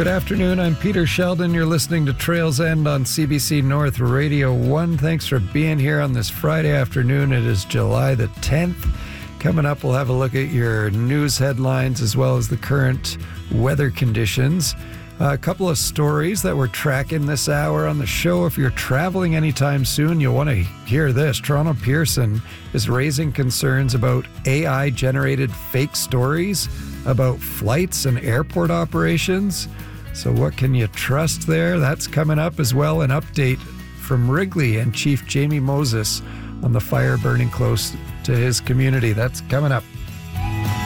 Good afternoon. I'm Peter Sheldon. You're listening to Trails End on CBC North Radio 1. Thanks for being here on this Friday afternoon. It is July the 10th. Coming up, we'll have a look at your news headlines as well as the current weather conditions. A couple of stories that we're tracking this hour on the show. If you're traveling anytime soon, you'll want to hear this. Toronto Pearson is raising concerns about AI-generated fake stories about flights and airport operations. So what can you trust there? That's coming up as well. An update from Wrigley and Chief Jamie Moses on the fire burning close to his community. That's coming up.